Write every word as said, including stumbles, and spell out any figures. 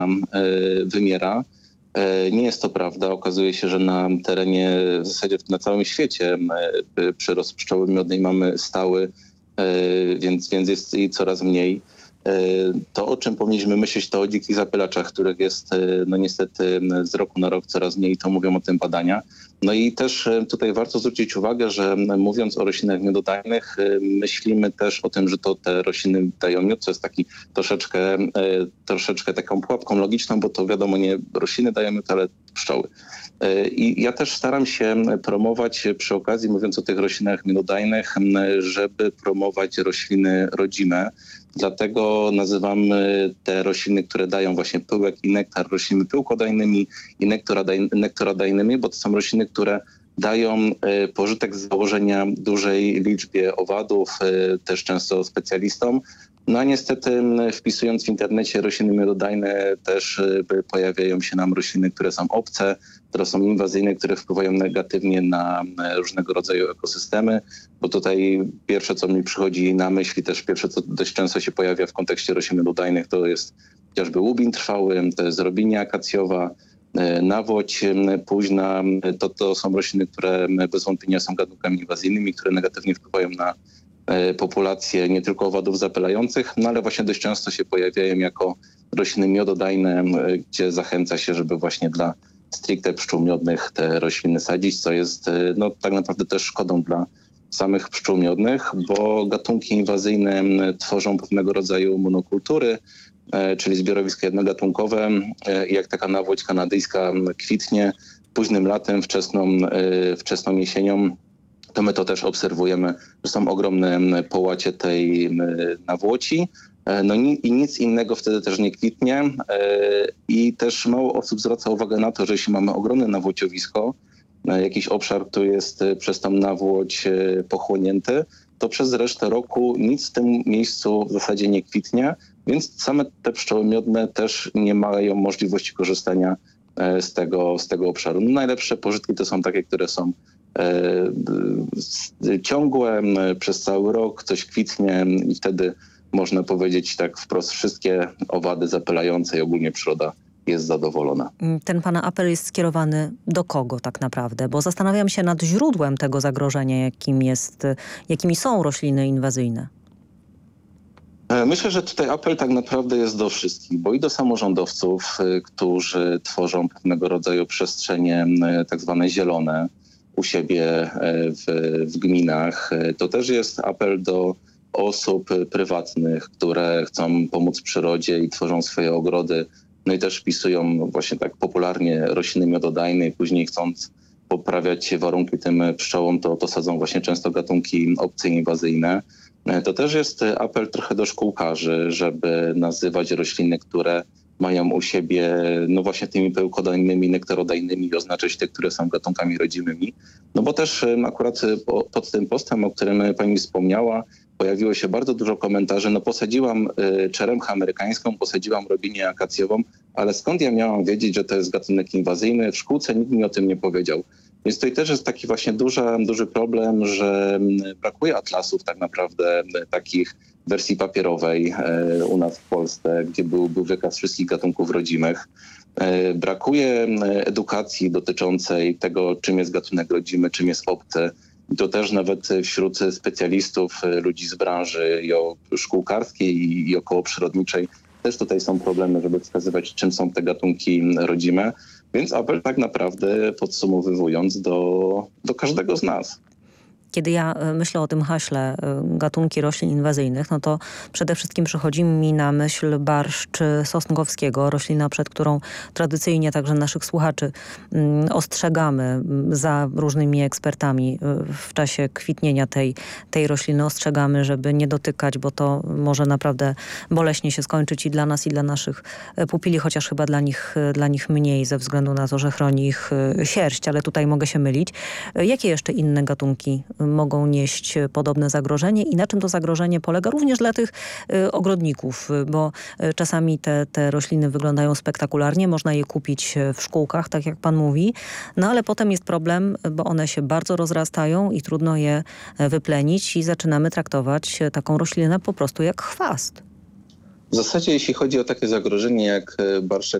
wymiera. Nie jest to prawda. Okazuje się, że na terenie, w zasadzie na całym świecie przyrost pszczoły miodnej mamy stały, więc, więc jest jej coraz mniej. To, o czym powinniśmy myśleć, to o dzikich zapylaczach, których jest no niestety z roku na rok coraz mniej, to mówią o tym badania. No i też tutaj warto zwrócić uwagę, że mówiąc o roślinach miododajnych, myślimy też o tym, że to te rośliny dają miód, co jest taki troszeczkę, troszeczkę taką pułapką logiczną, bo to wiadomo, nie rośliny dają miód, ale pszczoły. I ja też staram się promować przy okazji, mówiąc o tych roślinach miododajnych, żeby promować rośliny rodzime. Dlatego nazywamy te rośliny, które dają właśnie pyłek i nektar, roślinami pyłkodajnymi i nektoradaj, nektoradajnymi, bo to są rośliny, które dają pożytek z założenia dużej liczbie owadów, też często specjalistom. No a niestety wpisując w internecie rośliny miododajne też pojawiają się nam rośliny, które są obce, które są inwazyjne, które wpływają negatywnie na różnego rodzaju ekosystemy, bo tutaj pierwsze, co mi przychodzi na myśl i też pierwsze, co dość często się pojawia w kontekście roślin miododajnych, to jest chociażby łubin trwały, to jest robinia akacjowa, nawłoć późna. To, to są rośliny, które bez wątpienia są gatunkami inwazyjnymi, które negatywnie wpływają na populacje nie tylko owadów zapylających, no ale właśnie dość często się pojawiają jako rośliny miododajne, gdzie zachęca się, żeby właśnie dla stricte pszczół miodnych te rośliny sadzić, co jest no, tak naprawdę też szkodą dla samych pszczół miodnych, bo gatunki inwazyjne tworzą pewnego rodzaju monokultury, czyli zbiorowiska jednogatunkowe. Jak taka nawłoć kanadyjska kwitnie późnym latem, wczesną, wczesną jesienią, to my to też obserwujemy, że są ogromne połacie tej nawłoci. No i nic innego wtedy też nie kwitnie i też mało osób zwraca uwagę na to, że jeśli mamy ogromne nawłociowisko, jakiś obszar, który jest przez tą nawłoć pochłonięty, to przez resztę roku nic w tym miejscu w zasadzie nie kwitnie, więc same te pszczoły miodne też nie mają możliwości korzystania z tego, z tego obszaru. No najlepsze pożytki to są takie, które są ciągłe przez cały rok, coś kwitnie i wtedy można powiedzieć tak wprost, wszystkie owady zapylające i ogólnie przyroda jest zadowolona. Ten pana apel jest skierowany do kogo tak naprawdę? Bo zastanawiam się nad źródłem tego zagrożenia, jakim jest, jakimi są rośliny inwazyjne. Myślę, że tutaj apel tak naprawdę jest do wszystkich, bo i do samorządowców, którzy tworzą pewnego rodzaju przestrzenie tak zwane zielone u siebie w, w gminach. To też jest apel do osób prywatnych, które chcą pomóc przyrodzie i tworzą swoje ogrody, no i też wpisują właśnie tak popularnie rośliny miododajne i później chcąc poprawiać warunki tym pszczołom, to, to sadzą właśnie często gatunki obce i inwazyjne. To też jest apel trochę do szkółkarzy, żeby nazywać rośliny, które mają u siebie no właśnie tymi pyłkodajnymi, nektarodajnymi i oznaczać te, które są gatunkami rodzimymi. No bo też akurat pod tym postem, o którym pani wspomniała, pojawiło się bardzo dużo komentarzy. No posadziłam czeremchę amerykańską, posadziłam robinię akacjową, ale skąd ja miałam wiedzieć, że to jest gatunek inwazyjny? W szkółce nikt mi o tym nie powiedział. Więc tutaj też jest taki właśnie duża, duży problem, że brakuje atlasów tak naprawdę takich wersji papierowej u nas w Polsce, gdzie był, był wykaz wszystkich gatunków rodzimych. Brakuje edukacji dotyczącej tego, czym jest gatunek rodzimy, czym jest obcy. I to też nawet wśród specjalistów, ludzi z branży i o szkółkarskiej i, i około przyrodniczej też tutaj są problemy, żeby wskazywać, czym są te gatunki rodzime. Więc apel tak naprawdę podsumowując do, do każdego z nas. Kiedy ja myślę o tym haśle gatunki roślin inwazyjnych, no to przede wszystkim przychodzi mi na myśl barszcz sosnkowskiego, roślina, przed którą tradycyjnie także naszych słuchaczy ostrzegamy za różnymi ekspertami w czasie kwitnienia tej, tej rośliny. Ostrzegamy, żeby nie dotykać, bo to może naprawdę boleśnie się skończyć i dla nas, i dla naszych pupili, chociaż chyba dla nich, dla nich mniej ze względu na to, że chroni ich sierść, ale tutaj mogę się mylić. Jakie jeszcze inne gatunki mogą nieść podobne zagrożenie i na czym to zagrożenie polega również dla tych y, ogrodników, bo y, czasami te, te rośliny wyglądają spektakularnie, można je kupić w szkółkach, tak jak pan mówi, no ale potem jest problem, bo one się bardzo rozrastają i trudno je wyplenić i zaczynamy traktować taką roślinę po prostu jak chwast. W zasadzie jeśli chodzi o takie zagrożenie jak barszczek